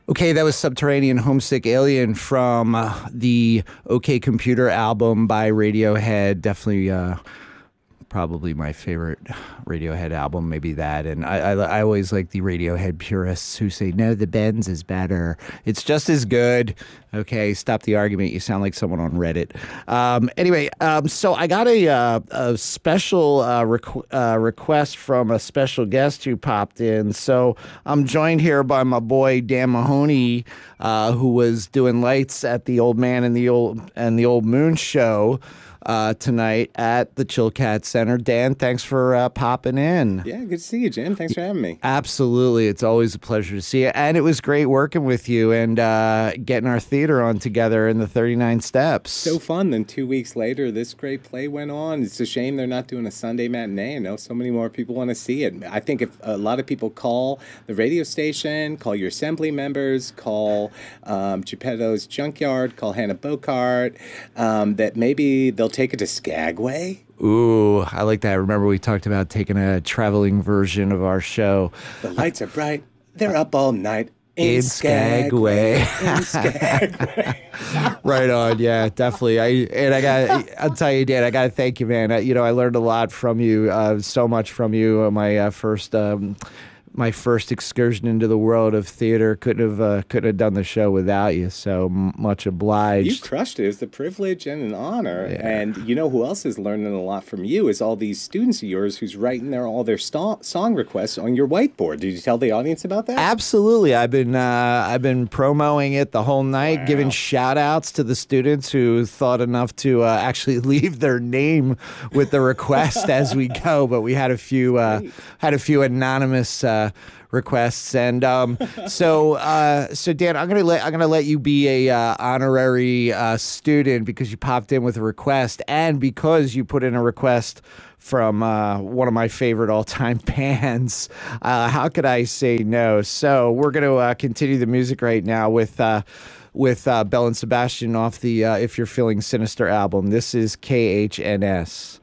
Okay, that was Subterranean Homesick Alien from the OK Computer album by Radiohead. Definitely probably my favorite Radiohead album, maybe that. And I always like the Radiohead purists who say, no, the Benz is better. It's just as good. Okay, stop the argument. You sound like someone on Reddit. Anyway, so I got a special request from a special guest who popped in. So I'm joined here by my boy Dan Mahoney, who was doing lights at the Old Man and the Old Moon show tonight at the Chilkat Center. Dan, thanks for popping in. Yeah, good to see you, Jim. Thanks for having me. Absolutely. It's always a pleasure to see you. And it was great working with you and getting our theater on together in the 39 Steps. So fun. Then 2 weeks later, this great play went on. It's a shame they're not doing a Sunday matinee. I know so many more people want to see it. I think if a lot of people call the radio station, call your assembly members, call Geppetto's Junkyard, call Hannah Bocart, that maybe they'll take it to Skagway. Ooh, I like that. Remember we talked about taking a traveling version of our show. The lights are bright. They're up all night. In Skagway. In Skagway. Right on, yeah, definitely. I'll tell you, Dan, I gotta thank you, man. I learned a lot from you, so much from you. My first excursion into the world of theater, couldn't have done the show without you. So much obliged. You crushed it. It was a privilege and an honor. Yeah. And you know who else is learning a lot from you is all these students of yours who's writing all their song requests on your whiteboard. Did you tell the audience about that? Absolutely. I've been promoting it the whole night, giving shout outs to the students who thought enough to actually leave their name with the request as we go. But we had a few anonymous requests, and so Dan, I'm gonna let you be a honorary student because you popped in with a request, and because you put in a request from one of my favorite all-time bands. How could I say no? So we're gonna continue the music right now with Belle and Sebastian off the If You're Feeling Sinister album. This is KHNS.